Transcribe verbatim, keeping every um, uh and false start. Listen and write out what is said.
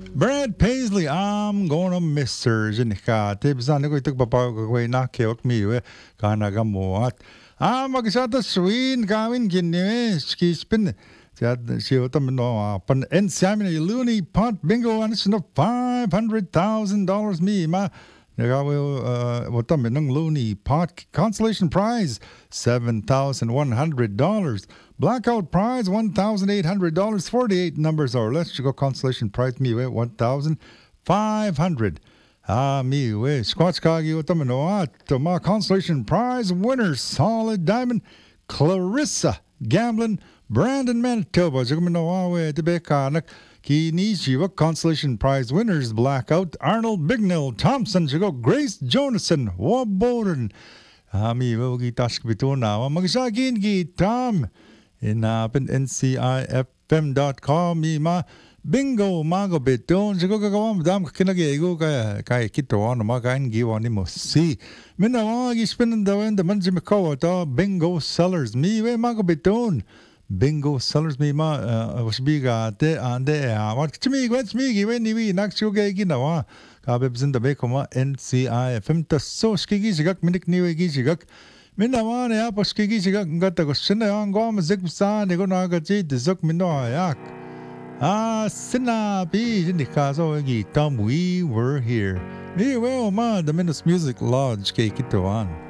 Brad Paisley, I'm gonna miss her. Jinika, tibsan ko ito papagaway na keok miwe kanaga muat. Ah, magsata swin kawin kinye skispin. Siya siya tam no pan en siya mina loony pot bingo and it's no five hundred thousand dollars me ma. Nagawa uh what tam nung loony pot consolation prize seven thousand one hundred dollars. Blackout prize one thousand eight hundred dollars. Forty-eight numbers or less. You go consolation prize me one thousand five hundred. Ah, me we squats kagi utamanoa to my consolation prize winner solid diamond Clarissa Gamblin Brandon Manitoba Jugmanoa we Tibekanak Kinichiwa consolation prize winners blackout Arnold Bignell Thompson Jago Grace Jonathan Waboden. Ah, me we gitask bituna magsagin gi Tom in uh, N C I F M dot com mi ma bingo mago beton sigo gagawam dam kinagego kaya kaya kito ano magain giwa ni mo si minna wa gispin dawen the manji mako to bingo sellers mi we mago beton bingo sellers mi ma was biga te ande what chimi gwets mi giwe ni wi nak chuge ginawa ka bebzin da beko ma N C I F M to so skigi sigak minik niwe gi sigak minna wane ya paskigi sigak ngata ko sina ang gom ziksa ne go naga ji dizok minno ayak. Ah, sinabi jindika so gi tam we were here. Ni well ma the Minus Music Lodge kay kituan.